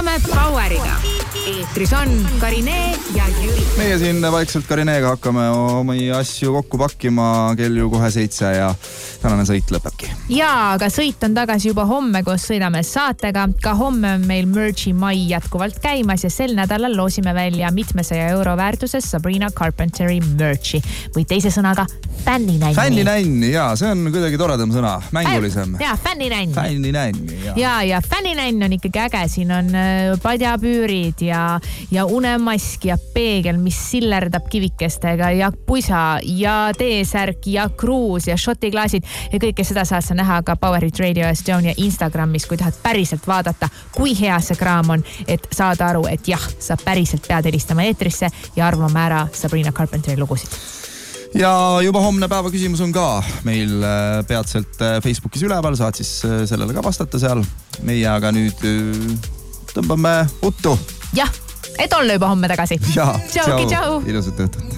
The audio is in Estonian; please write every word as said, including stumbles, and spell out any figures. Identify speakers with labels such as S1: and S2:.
S1: jätkame Poweriga. Eetris on Karine ja Jüri.
S2: Meie siin vaikselt Karineega hakkame omi asju kokku pakkima, kell ju kohe seitse ja tänane sõit lõpebki.
S1: Jaa, aga sõit on tagasi juba homme, kus sõidame saatega. Ka homme on meil Merchi mai jätkuvalt käimas ja sel nädalal loosime välja mitmesaja euro väärtuses Sabrina Carpenteri Merchi või teise sõnaga fänninänni.
S2: Fänninänni, jaa, see on kuidagi toredam sõna, mängulisem.
S1: Jaa, fänninänni.
S2: Fänninänni, jaa.
S1: Jaa, ja fänninänn on ikkagi äge. Siin on padjapüürid ja, ja unemask ja peegel, mis sillerdab kivikestega ja pusa ja teesärk ja kruus ja šotiklaasid ja kõike seda saad sa näha ka Power Hit Radio Estonia Instagramis, kui tahad päriselt vaadata, kui hea see kraam on, et saada aru, et jah, sa päriselt pead helistama eetrisse ja arvama ära Sabrina Carpenteri lugusid.
S2: Ja juba homne päeva küsimus on ka meil peatselt Facebookis üleval, saad siis sellele ka vastata seal. Meie aga nüüd tõmbame uttu.
S1: Jah, et olla juba homme tagasi.
S2: Jaa,
S1: tšau, tšau.
S2: Ilusat õhtut.